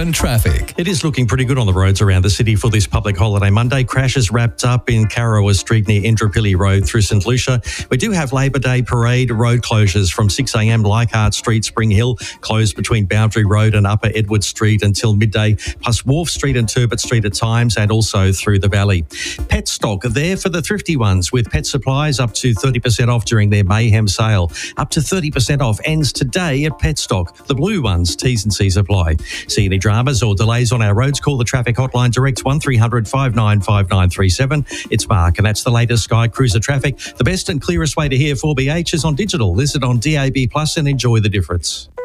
And traffic. It is looking pretty good on the roads around the city for this public holiday Monday. Crashes wrapped up in Carrowa Street near Indooroopilly Road through St Lucia. We do have Labor Day parade road closures from 6 a.m. Leichhardt Street, Spring Hill, closed between Boundary Road and Upper Edward Street until midday, plus Wharf Street and Turbot Street at times, and also through the valley. Pet stock there for the thrifty ones, with pet supplies up to 30% off during their Mayhem sale. Up to 30% off ends today at Pet Stock. The blue ones, T's and C's apply. See any dramas or delays on our roads, call the traffic hotline direct 1300 595937. It's Mark, and that's the latest Sky Cruiser traffic. The best and clearest way to hear 4BH is on digital. Listen on DAB Plus and enjoy the difference.